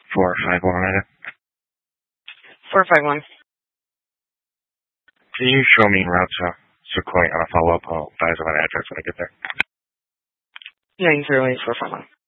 451. 451. Can you show me route to Sequoia, and I'll follow up. I'll advise on that address when I get there. 908 451.